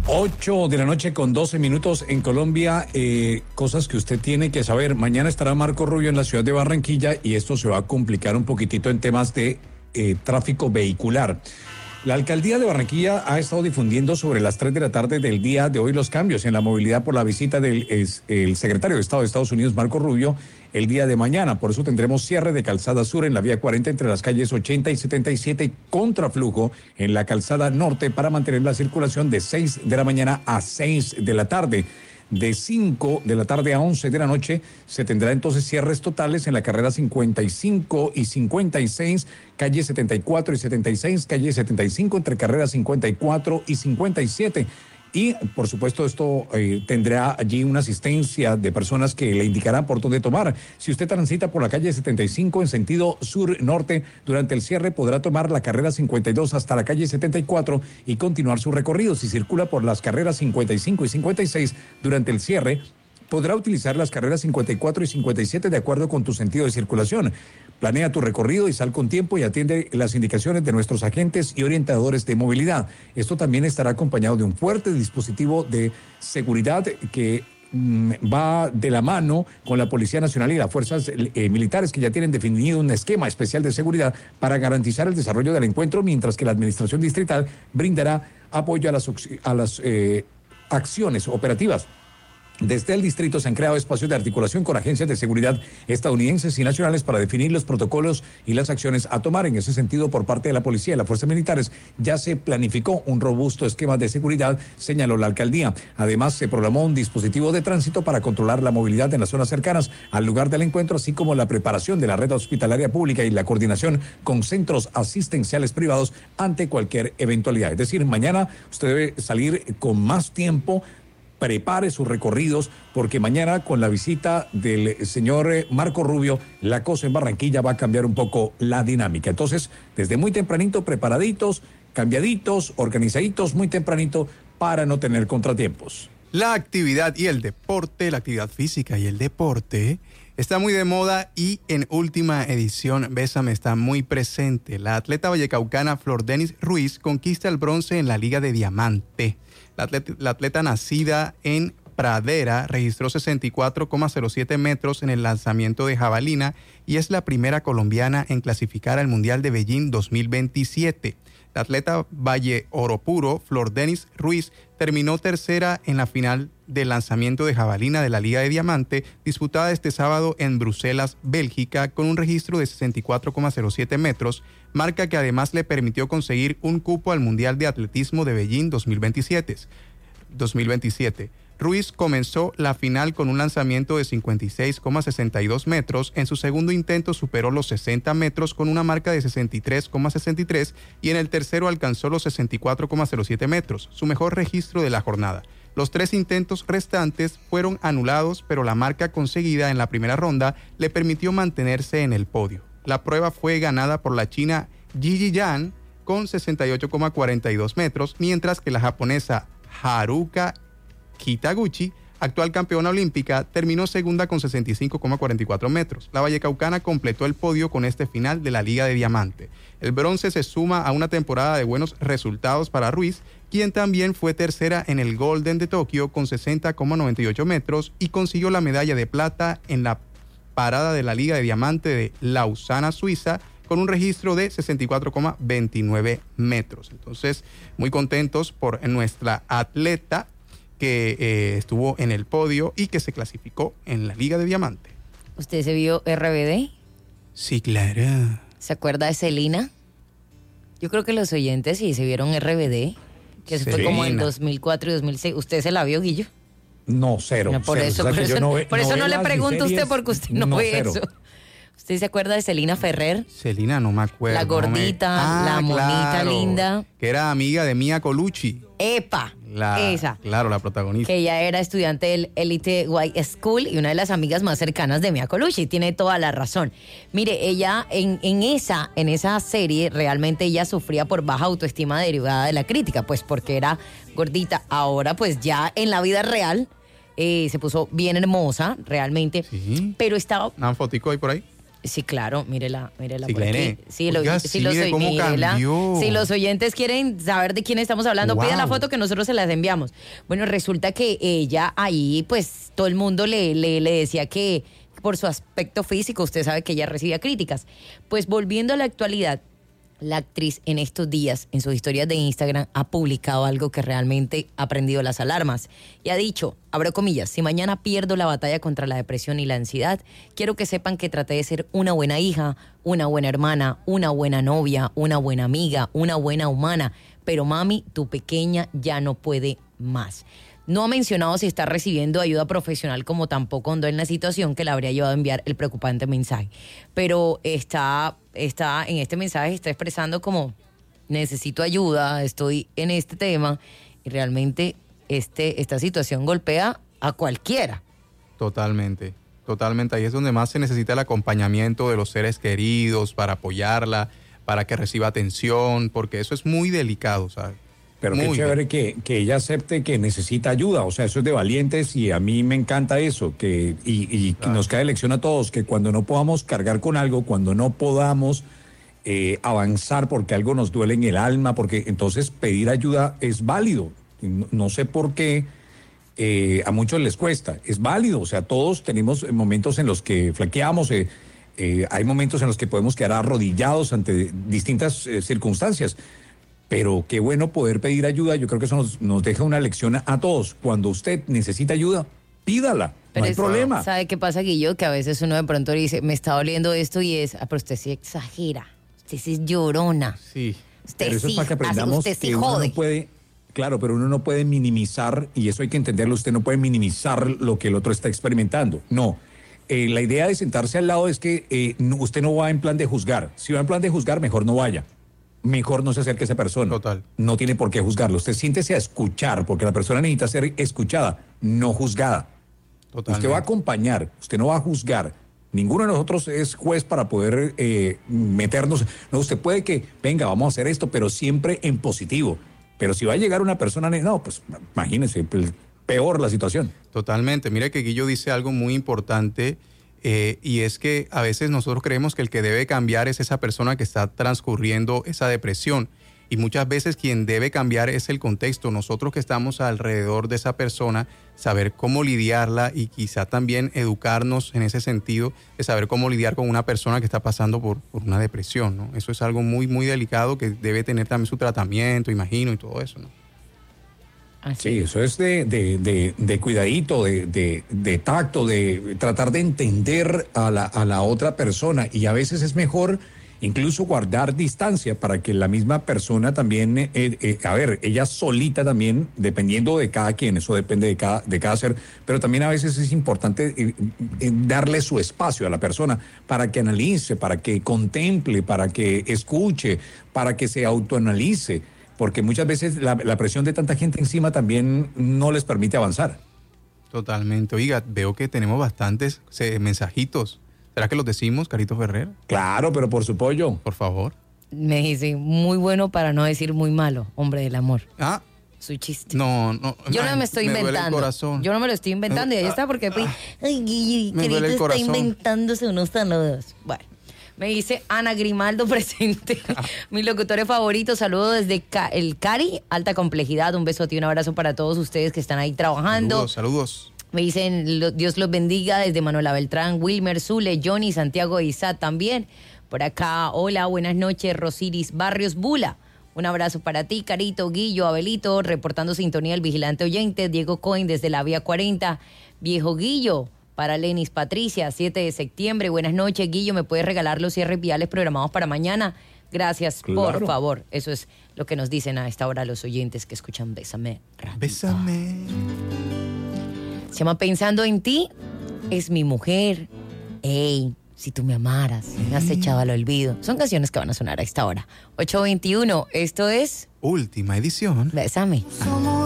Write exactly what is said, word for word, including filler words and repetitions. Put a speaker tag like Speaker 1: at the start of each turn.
Speaker 1: ocho de la noche con doce minutos en Colombia. Eh, cosas que usted tiene que saber. Mañana estará Marco Rubio en la ciudad de Barranquilla y esto se va a complicar un poquitito en temas de eh, tráfico vehicular. La alcaldía de Barranquilla ha estado difundiendo sobre las tres de la tarde del día de hoy los cambios en la movilidad por la visita del es, el secretario de Estado de Estados Unidos, Marco Rubio, el día de mañana. Por eso tendremos cierre de calzada sur en la vía cuarenta entre las calles ochenta y setenta y siete y contraflujo en la calzada norte para mantener la circulación de seis de la mañana a seis de la tarde. De cinco de la tarde a once de la noche se tendrá entonces cierres totales en la carrera cincuenta y cinco y cincuenta y seis, calle setenta y cuatro y setenta y seis, calle setenta y cinco entre carreras cincuenta y cuatro y cincuenta y siete. Y, por supuesto, esto eh, tendrá allí una asistencia de personas que le indicarán por dónde tomar. Si usted transita por la calle setenta y cinco en sentido sur-norte, durante el cierre podrá tomar la carrera cincuenta y dos hasta la calle setenta y cuatro y continuar su recorrido. Si circula por las carreras cincuenta y cinco y cincuenta y seis durante el cierre, podrá utilizar las carreras cincuenta y cuatro y cincuenta y siete de acuerdo con tu sentido de circulación. Planea tu recorrido y sal con tiempo y atiende las indicaciones de nuestros agentes y orientadores de movilidad. Esto también estará acompañado de un fuerte dispositivo de seguridad que mmm, va de la mano con la Policía Nacional y las fuerzas eh, militares que ya tienen definido un esquema especial de seguridad para garantizar el desarrollo del encuentro, mientras que la Administración Distrital brindará apoyo a las, a las eh, acciones operativas. Desde el distrito se han creado espacios de articulación con agencias de seguridad estadounidenses y nacionales para definir los protocolos y las acciones a tomar. En ese sentido, por parte de la policía y las fuerzas militares, ya se planificó un robusto esquema de seguridad, señaló la alcaldía. Además, se programó un dispositivo de tránsito para controlar la movilidad en las zonas cercanas al lugar del encuentro, así como la preparación de la red hospitalaria pública y la coordinación con centros asistenciales privados ante cualquier eventualidad. Es decir, mañana usted debe salir con más tiempo. Prepare sus recorridos, porque mañana con la visita del señor Marco Rubio, la cosa en Barranquilla va a cambiar un poco la dinámica. Entonces, desde muy tempranito, preparaditos, cambiaditos, organizaditos, muy tempranito, para no tener contratiempos.
Speaker 2: La actividad y el deporte, la actividad física y el deporte está muy de moda y en última edición Bésame está muy presente. La atleta vallecaucana Flordenis Ruiz conquista el bronce en la Liga de Diamante. La atleta, la atleta nacida en Pradera registró sesenta y cuatro coma cero siete metros en el lanzamiento de jabalina y es la primera colombiana en clasificar al Mundial de Beijing dos mil veintisiete. La atleta Valle Oro Puro, Flordenis Ruiz, terminó tercera en la final del lanzamiento de jabalina de la Liga de Diamante, disputada este sábado en Bruselas, Bélgica, con un registro de sesenta y cuatro coma cero siete metros, marca que además le permitió conseguir un cupo al Mundial de Atletismo de Beijing dos mil veintisiete. Ruiz comenzó la final con un lanzamiento de cincuenta y seis coma sesenta y dos metros. En su segundo intento superó los sesenta metros con una marca de sesenta y tres coma sesenta y tres y en el tercero alcanzó los sesenta y cuatro coma cero siete metros, su mejor registro de la jornada. Los tres intentos restantes fueron anulados, pero la marca conseguida en la primera ronda le permitió mantenerse en el podio. La prueba fue ganada por la china Gigi Yan con sesenta y ocho coma cuarenta y dos metros, mientras que la japonesa Haruka Kitaguchi, actual campeona olímpica, terminó segunda con sesenta y cinco coma cuarenta y cuatro metros. La vallecaucana completó el podio con este final de la Liga de Diamante. El bronce se suma a una temporada de buenos resultados para Ruiz, quien también fue tercera en el Golden de Tokio con sesenta coma noventa y ocho metros y consiguió la medalla de plata en la parada de la Liga de Diamante de Lausana, Suiza, con un registro de sesenta y cuatro coma veintinueve metros. Entonces, muy contentos por nuestra atleta que eh, estuvo en el podio y que se clasificó en la Liga de Diamante.
Speaker 3: ¿Usted se vio R B D?
Speaker 2: Sí, claro.
Speaker 3: ¿Se acuerda de Selena? Yo creo que los oyentes sí se vieron R B D, que eso fue como en dos mil cuatro y dos mil seis. ¿Usted se la vio, Guillo?
Speaker 1: No, cero.
Speaker 3: No, por
Speaker 1: cero.
Speaker 3: eso,
Speaker 1: O sea,
Speaker 3: por
Speaker 1: que
Speaker 3: eso,
Speaker 1: no ve,
Speaker 3: por eso no,
Speaker 1: no
Speaker 3: le pregunto a usted porque usted no, no ve cero. Eso. ¿Usted se acuerda de Celina Ferrer?
Speaker 2: Celina, no me acuerdo.
Speaker 3: La gordita,
Speaker 2: no me... ah,
Speaker 3: la monita
Speaker 2: claro,
Speaker 3: linda.
Speaker 2: Que era amiga de Mia Colucci.
Speaker 3: ¡Epa!
Speaker 2: La,
Speaker 3: esa.
Speaker 2: Claro, la protagonista.
Speaker 3: Que ella era estudiante del Elite White School y una de las amigas más cercanas de Mia Colucci. Tiene toda la razón. Mire, ella en, en, esa, en esa serie realmente ella sufría por baja autoestima derivada de la crítica, pues porque era gordita. Ahora pues ya en la vida real eh, se puso bien hermosa, realmente.
Speaker 2: Sí.
Speaker 3: Pero estaba...
Speaker 2: ¿Una fotico ahí por ahí?
Speaker 3: Sí, claro, mírela, mírela
Speaker 2: Sí,
Speaker 3: por aquí.
Speaker 2: Glene.
Speaker 3: Sí, lo,
Speaker 2: Oiga,
Speaker 3: sí,
Speaker 2: sí,
Speaker 3: lo
Speaker 2: mire
Speaker 3: soy,
Speaker 2: cómo
Speaker 3: mírela.
Speaker 2: cambió.
Speaker 3: Si los oyentes quieren saber de quién estamos hablando,
Speaker 2: Wow.
Speaker 3: pida la foto que nosotros se las enviamos. Bueno, resulta que ella ahí, pues, todo el mundo le, le, le decía que por su aspecto físico, usted sabe que ella recibía críticas. Pues volviendo a la actualidad, la actriz en estos días, en sus historias de Instagram, ha publicado algo que realmente ha prendido las alarmas. Y ha dicho, abro comillas, si mañana pierdo la batalla contra la depresión y la ansiedad, quiero que sepan que traté de ser una buena hija, una buena hermana, una buena novia, una buena amiga, una buena humana. Pero mami, tu pequeña ya no puede más. No ha mencionado si está recibiendo ayuda profesional, como tampoco hondó en la situación que le habría llevado a enviar el preocupante mensaje. Pero está, está en este mensaje está expresando como necesito ayuda, estoy en este tema y realmente este, esta situación golpea a cualquiera.
Speaker 2: Totalmente, totalmente. Ahí es donde más se necesita el acompañamiento de los seres queridos para apoyarla, para que reciba atención, porque eso es muy delicado, ¿sabes?
Speaker 1: Pero
Speaker 2: Muy
Speaker 1: qué chévere que, que ella acepte que necesita ayuda, o sea, eso es de valientes y a mí me encanta eso, que y, y
Speaker 2: Claro.
Speaker 1: nos cae lección a todos, que cuando no podamos cargar con algo, cuando no podamos eh, avanzar porque algo nos duele en el alma, porque entonces pedir ayuda es válido. No, no sé por qué eh, a muchos les cuesta, es válido, o sea, todos tenemos momentos en los que flaqueamos, eh, eh, hay momentos en los que podemos quedar arrodillados ante distintas eh, circunstancias. Pero qué bueno poder pedir ayuda. Yo creo que eso nos, nos deja una lección a, a todos. Cuando usted necesita ayuda, pídala.
Speaker 3: Pero
Speaker 1: no hay
Speaker 3: es-
Speaker 1: problema.
Speaker 3: ¿Sabe qué pasa, Guillo? Que a veces uno de pronto dice, me está doliendo esto y es, ah, pero usted sí exagera, usted sí es llorona,
Speaker 2: Sí.
Speaker 3: usted
Speaker 1: Pero eso
Speaker 3: sí,
Speaker 1: es para que
Speaker 3: así,
Speaker 1: aprendamos
Speaker 3: usted sí
Speaker 1: que uno
Speaker 3: jode.
Speaker 1: no puede, claro, pero uno no puede minimizar, y eso hay que entenderlo, usted no puede minimizar lo que el otro está experimentando. No. Eh, la idea de sentarse al lado es que eh, no- usted no va en plan de juzgar. Si va en plan de juzgar, mejor no vaya. Mejor no se acerque a esa persona.
Speaker 2: Total.
Speaker 1: No tiene por qué juzgarlo. Usted siéntese a escuchar, porque la persona necesita ser escuchada, no juzgada.
Speaker 2: Totalmente.
Speaker 1: Usted va a acompañar, usted no va a juzgar. Ninguno de nosotros es juez para poder eh, meternos. No, usted puede que, venga, vamos a hacer esto, pero siempre en positivo. Pero si va a llegar una persona, no, pues imagínese, pues, peor la situación.
Speaker 2: Totalmente. Mire que Guillo dice algo muy importante eh, y es que a veces nosotros creemos que el que debe cambiar es esa persona que está transcurriendo esa depresión y muchas veces quien debe cambiar es el contexto. Nosotros que estamos alrededor de esa persona, saber cómo lidiarla y quizá también educarnos en ese sentido de saber cómo lidiar con una persona que está pasando por, por una depresión, ¿no? Eso es algo muy, muy delicado que debe tener también su tratamiento, imagino, y todo eso, ¿no?
Speaker 3: Así.
Speaker 1: Sí, eso es de, de, de, de cuidadito, de, de, de tacto, de tratar de entender a la, a la otra persona. Y a veces es mejor incluso guardar distancia para que la misma persona también, eh, eh, a ver, ella solita también, dependiendo de cada quien, eso depende de cada, de cada ser, pero también a veces es importante eh, eh, darle su espacio a la persona para que analice, para que contemple, para que escuche, para que se autoanalice. Porque muchas veces la, la presión de tanta gente encima también no les permite avanzar.
Speaker 2: Totalmente. Oiga, veo que tenemos bastantes eh, mensajitos. ¿Será que los decimos, Carito Ferrer?
Speaker 1: Claro, pero por su pollo.
Speaker 2: Por favor.
Speaker 3: Me dice, muy bueno para no decir muy malo, hombre del amor.
Speaker 2: Ah,
Speaker 3: Su chiste.
Speaker 2: no, no.
Speaker 3: Yo no
Speaker 2: ay,
Speaker 3: me estoy
Speaker 2: duele el
Speaker 3: inventando.
Speaker 2: corazón.
Speaker 3: Yo no me lo estoy inventando y ahí está porque pues, ay, Guille,
Speaker 2: me
Speaker 3: querido,
Speaker 2: duele el
Speaker 3: está
Speaker 2: corazón.
Speaker 3: inventándose unos saludos. Bueno, me dice Ana Grimaldo presente. Mi locutor favorito, saludo desde Ca- el Cari, alta complejidad. Un besote y un abrazo para todos ustedes que están ahí trabajando.
Speaker 2: Saludos, saludos.
Speaker 3: Me dicen, lo- Dios los bendiga desde Manuela Beltrán, Wilmer, Zule, Johnny, Santiago e Isaac también. Por acá, hola, buenas noches, Rosiris Barrios Bula. Un abrazo para ti, Carito, Guillo, Abelito, reportando sintonía el vigilante oyente, Diego Cohen desde la Vía cuarenta, Viejo Guillo, para Lenis Patricia, siete de septiembre. Buenas noches, Guillo, ¿me puedes regalar los cierres viales programados para mañana? Gracias, por
Speaker 1: Claro.
Speaker 3: favor. Eso es lo que nos dicen a esta hora los oyentes que escuchan Bésame Radio.
Speaker 2: Bésame.
Speaker 3: Se llama Pensando en ti, es mi mujer. Ey, si tú me amaras, me has echado al olvido. Son canciones que van a sonar a esta hora. ocho veintiuno, esto es
Speaker 2: Última edición.
Speaker 3: Bésame.
Speaker 4: Somos